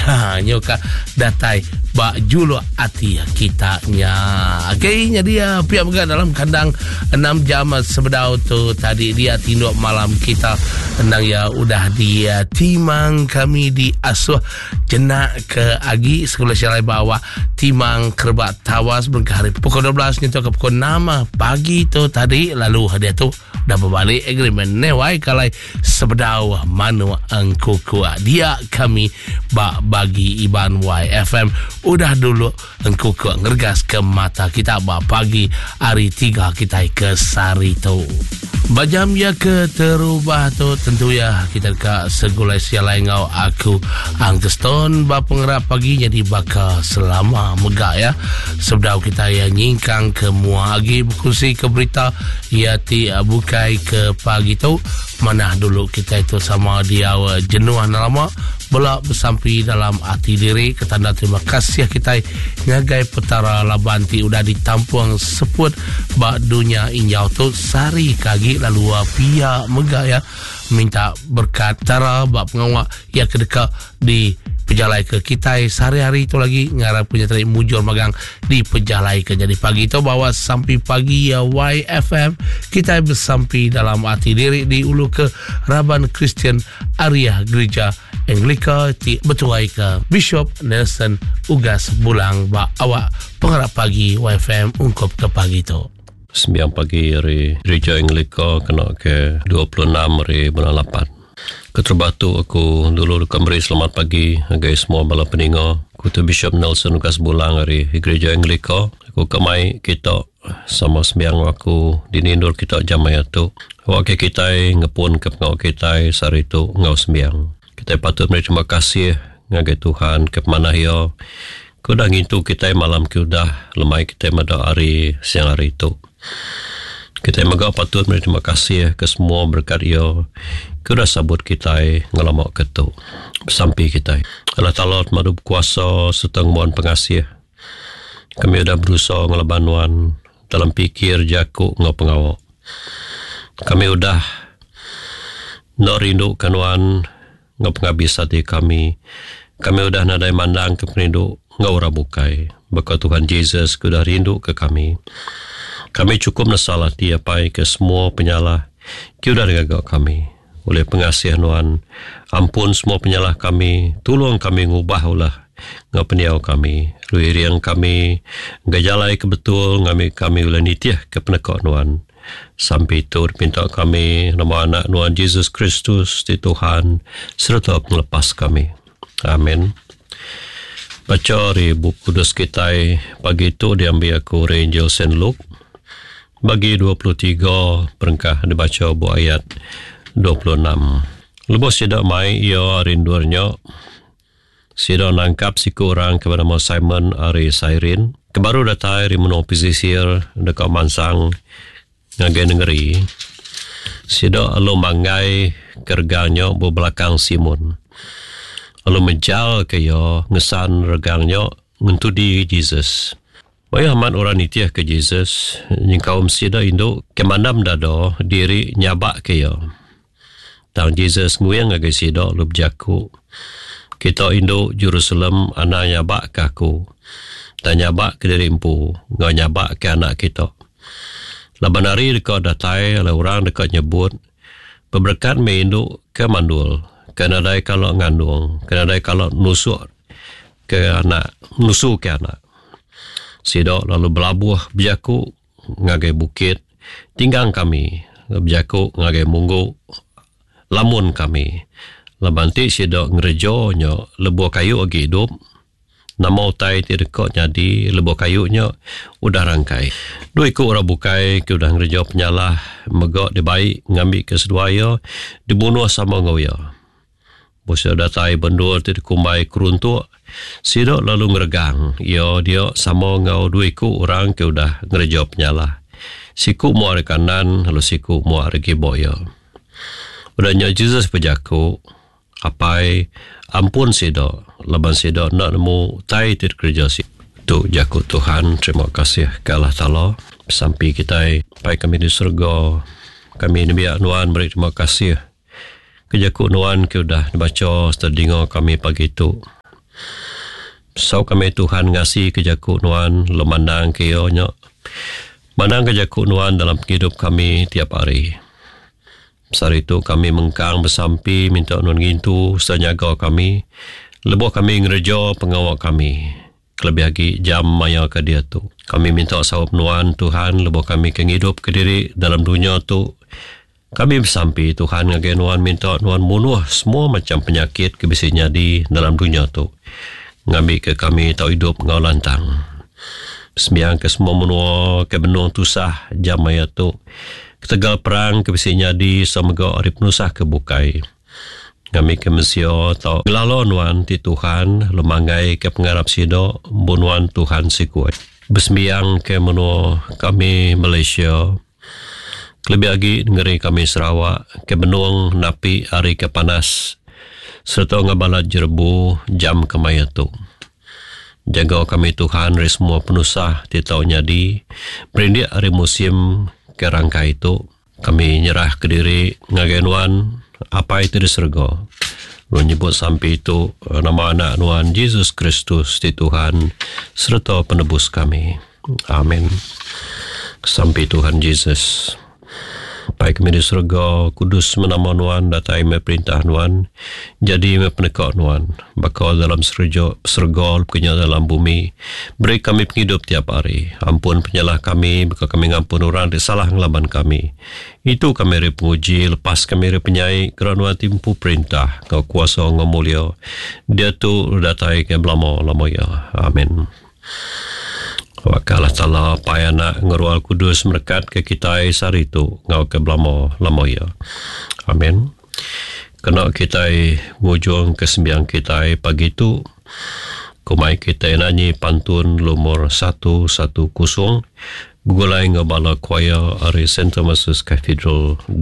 nyoka datai ba julo ati kitanya. Okey, jadi pihak mereka dalam kandang 6 jam sebedau tu tadi dia tinduk malam kita tendang ya udah dia timang kami di asuh jenak ke agi sekolah syalai bawah timang kerbat tawas berkahari pukul 12 nyentuh ke pukul 6 pagi tu tadi lalu dia tu dah berbalik agreement newai kalai sebedau manu angku kuat dia kami bagi Iban YFM udah dulu angku kuat ngergas ke mata kita pagi hari 3 kita ke sari tu bajam ya ke terubah tu tentu ya kita ke segulai sialai ngau aku angkeston pengerap pagi jadi baka selama megak ya sebedau kita ya nyingkang ke muagi berkongsi ke berita ya ti bukai ke pagi tu mana dulu kita itu sama dia jenuhan lama belak bersampi dalam hati diri ketanda terima kasih kita ngagai petara labanti udah ditampung seput bak dunia injau tu sari kagi lalu pihak megak ya minta berkat cara bak pengawak ya kedekat di pejalai ke kita sehari-hari itu lagi ngarap punya tadi mujur magang di pejalai ke jadi pagi itu bawa sampai pagi ya YFM kita bersampai dalam hati diri di ulu ke Raban Christian Area Gereja Anglika ti betuai ke Bishop Nelson Ugas Bulang ba awak pengarap pagi YFM ungkap ke pagi itu 9 pagi hari Gereja Anglika kena ke 26 hari bulan 8 Keterbatu aku dulu kembali selamat pagi agai semua bala peninga. Kutu Bishop Nelson Ugas Bulang dari Gereja Anglika. Aku kemai kita sama sembiang aku dinindur kita jamai tu. Wak kita ngepun ke pengau kita sari tu ngau sembiang. Kita patut beri terima kasih ngagai Tuhan ke mana ia. Ku dah ngintu kita malam ku dah lemai kita mada hari siang hari tu. Kita megak patut beri terima kasih ke semua berkat ia. Kita sabut kita ngalamak ketuk sampai kita Allah Ta'ala madu kuasa seteng mohon pengasih kami dah berusaha ngelabanuan dalam pikir jaku ngau pengawak kami udah nak rindu kanuan ngau pengabis hati kami udah nadai mandang ke perindu ngau rabukai baka Tuhan Yesus kudah rindu ke kami cukup nasalah dia pai ke semua penyalah kita udah gagak kami oleh pengasihan Tuhan ampun semua penyalah kami tolong kami ngubah ulah ngapeniau kami luirian kami gajalai ke betul kami ulah nitiah ke penekak Tuhan sampai itu pinta kami nama anak Tuhan Yesus Kristus di Tuhan serta melepas kami amin. Baca dari buku kudus kita pagi itu diambil aku Angel St. Luke bagi 23 perengkah dibaca buku ayat 26. Lepas sidak mai ia rindunya sidak nangkap si kurang kepada nama Simon Ari Sairin kebaru datai rimuno pesisir dekat Mansang ngagai negeri sidak alu manggai kerganya belakang Simon alu menjal ke ia ngesan regangnya ngentudi Jesus. Bayah amat orang nitiah ke Jesus yang kaum sidak induk kemandam dado diri nyabak ke ia. Tang Jesus nguyang agai sidak lub jaku. Kita induk Jerusalem anak nyabak ke aku. Dan nyabak ke diri empu. Ngau nyabak ke anak kita. Laban hari dekat datai oleh orang dekat nyebut. Berberkat me induk ke mandul. Kena dai kalau ngandung. Kena dai kalau nusuk ke anak. Nusuk ke anak. Sidak lalu belabuh berjaku ngagai bukit. Tinggang kami. Berjaku ngagai munggu. Lamun kami. Labanti sidak ngerejonya lebuh kayu agi hidup. Nama utai tidak jadi lebuh kayunya udah rangkai. Dua ikut orang bukai ke udah ngerejo penyalah. Megak dibaik ngambil ke seduaya. Dibunuh sama ngawya. Bosya datai bendur tidak kumbai keruntuk. Sidak lalu ngeregang. Dia sama ngau dua ikut orang ke udah ngerejo penyalah. Siku mu ada kanan. Lalu siku mu ada giboya. Udahnya Jesus berjaku, apai ampun sidak, laban sidak nak nemu tai tir kerja si. Tu jaku Tuhan, terima kasih ke Allah Ta'ala. Sampai kita, pai kami di surga, kami ni biak Nuan beri terima kasih. Kejaku Nuan ke udah dibaca, seterdinga kami pagi itu. So kami Tuhan ngasih kejaku nuan lemandang keonyo. Mandang kejaku nuan dalam hidup kami tiap hari. Saat itu kami mengkang bersampi minta nuan gintu senyaga kami. Lebuh kami ngereja pengawal kami. Kelebih lagi jam maya ke dia tu. Kami minta sahab nuan Tuhan lebuh kami ke hidup ke diri dalam dunia tu. Kami bersampi Tuhan ngage nuan minta nuan munuh semua macam penyakit kebisinya di dalam dunia tu. Ngambil ke kami tau hidup ngau lantang. Sembiang ke semua menua ke benung tusah jam maya tu. Ketegal perang kebisinya di semoga arip nusah kebukai. Kami ke Mesir tau ngelalo nuan ti Tuhan lemangai ke pengarap sido bunuan Tuhan si kuat. Bersembiang ke menua kami Malaysia. Lebih lagi ngeri kami Sarawak ke benung napi hari ke panas serta ngabalat jerbu jam kemaya tu. Jaga kami Tuhan dari semua penusah di tahun jadi berindik hari musim ke rangka itu. Kami nyerah ke diri ngagenuan apa itu di surga. Lu nyebut sampai itu nama anak nuan Yesus Kristus di Tuhan serta penebus kami. Amin. Sampai Tuhan Yesus. Baik kami di surga, kudus menama nuan, datai me perintah nuan, jadi me penekak nuan, bakal dalam surga, punya dalam bumi, beri kami penghidup tiap hari, ampun penyalah kami, bakal kami ngampun orang, salah ngelaban kami. Itu kami re penguji, lepas kami re penyai, kerana nuan timpu perintah, kau kuasa ngau mulia, dia tu datai ke belama-lama ya. Amin. Wakalah ta'ala payana ngerual kudus merkat ke kita sari itu ngau ke belamo lamo ya. Amin. Kena kita wujung ke sembiang kita pagi itu kumai kita nyanyi pantun lumur 110 gulai ngabala choir ari St. Thomas's Cathedral